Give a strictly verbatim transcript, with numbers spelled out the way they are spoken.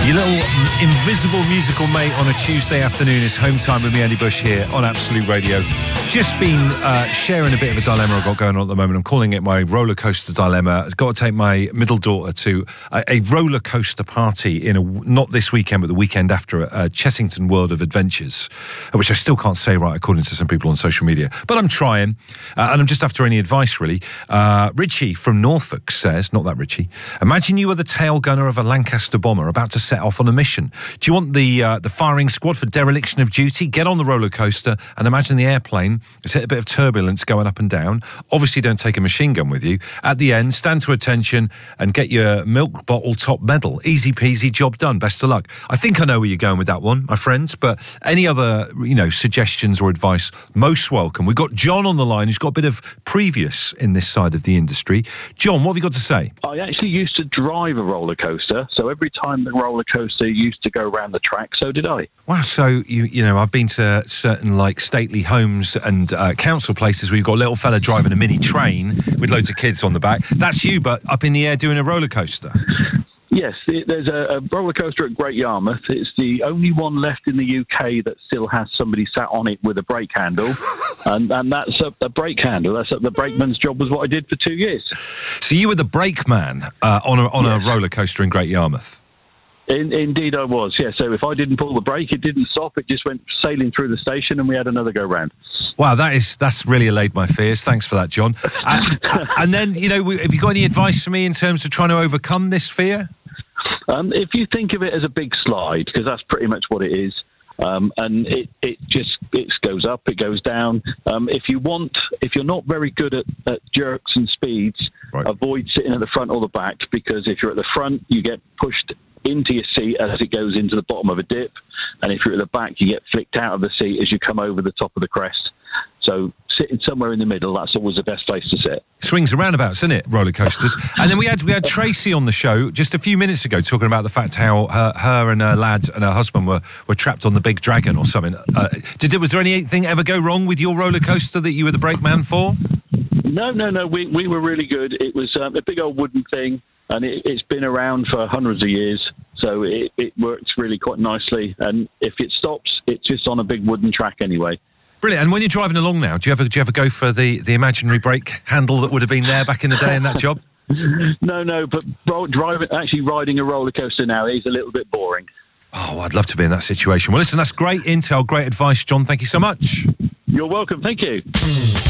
Your little invisible musical mate on a Tuesday afternoon is Home Time with me, Andy Bush, here on Absolute Radio. Just been uh, sharing a bit of a dilemma I've got going on at the moment. I'm calling it my roller coaster dilemma. I've got to take my middle daughter to a, a roller coaster party in a, not this weekend, but the weekend after, uh, Chessington World of Adventures, which I still can't say right, according to some people on social media. But I'm trying, uh, and I'm just after any advice, really. Uh, Richie from Norfolk says, not that Richie, imagine you were the tail gunner of a Lancaster bomber about to set off on a mission. Do you want the uh, the firing squad for dereliction of duty? Get on the roller coaster and imagine the airplane has hit a bit of turbulence going up and down. Obviously, don't take a machine gun with you. At the end, stand to attention and get your milk bottle top medal. Easy peasy, job done. Best of luck. I think I know where you're going with that one, my friends, but any other, you know, suggestions or advice, most welcome. We've got John on the line who's got a bit of previous in this side of the industry. John, what have you got to say? I actually used to drive a roller coaster, so every time the roller coaster used to go around the track, so did I. Wow, so, you you know, I've been to certain, like, stately homes and uh, council places where you've got a little fella driving a mini train with loads of kids on the back. That's you, but up in the air doing a roller coaster. Yes, it, there's a, a roller coaster at Great Yarmouth. It's the only one left in the U K that still has somebody sat on it with a brake handle, and, and that's a, a brake handle. That's a, the brakeman's job was what I did for two years. So you were the brakeman uh, on a on yes. a roller coaster in Great Yarmouth. In, indeed, I was. Yeah. So if I didn't pull the brake, it didn't stop. It just went sailing through the station, and we had another go round. Wow, that is that's really allayed my fears. Thanks for that, John. uh, and then, you know, have you got any advice for me in terms of trying to overcome this fear? Um, if you think of it as a big slide, because that's pretty much what it is, um, and it, it just it goes up, it goes down. Um, if you want, if you're not very good at, at jerks and speeds, right. Avoid sitting at the front or the back, because if you're at the front, you get pushed into your seat as it goes into the bottom of a dip, and if you're at the back, you get flicked out of the seat as you come over the top of the crest. So sitting somewhere in the middle, that's always the best place to sit. Swings and roundabouts, isn't it? Roller coasters. And then we had we had Tracy on the show just a few minutes ago talking about the fact how her, her and her lad and her husband were, were trapped on the Big Dragon or something. Uh, did it, was there anything ever go wrong with your roller coaster that you were the brakeman for? No, no, no. We we were really good. It was um, a big old wooden thing, and it, it's been around for hundreds of years. So it, it works really quite nicely. And if it stops, it's just on a big wooden track anyway. Brilliant. And when you're driving along now, do you ever do you ever go for the, the imaginary brake handle that would have been there back in the day in that job? No, no. But driving, actually riding a roller coaster now is a little bit boring. Oh, I'd love to be in that situation. Well, listen, that's great intel, great advice, John. Thank you so much. You're welcome. Thank you.